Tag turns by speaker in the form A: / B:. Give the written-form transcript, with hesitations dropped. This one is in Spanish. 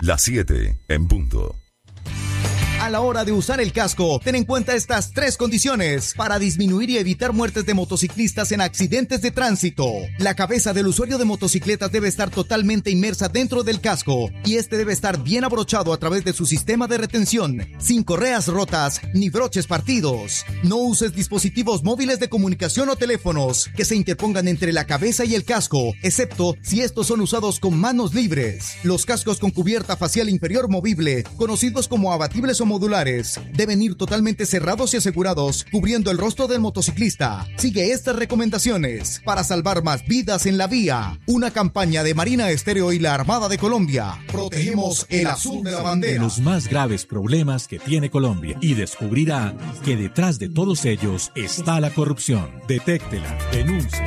A: Las 7 en punto.
B: A la hora de usar el casco, ten en cuenta estas 3 condiciones para disminuir y evitar muertes de motociclistas en accidentes de tránsito. La cabeza del usuario de motocicletas debe estar totalmente inmersa dentro del casco y este debe estar bien abrochado a través de su sistema de retención, sin correas rotas ni broches partidos. No uses dispositivos móviles de comunicación o teléfonos que se interpongan entre la cabeza y el casco, excepto si estos son usados con manos libres. Los cascos con cubierta facial inferior movible, conocidos como abatibles o modulares, deben ir totalmente cerrados y asegurados, cubriendo el rostro del motociclista. Sigue estas recomendaciones para salvar más vidas en la vía. Una campaña de Marina Estéreo y la Armada de Colombia. Protegemos el azul de la bandera.
C: Los más graves problemas que tiene Colombia y descubrirá que detrás de todos ellos está la corrupción. Detéctela, denuncie.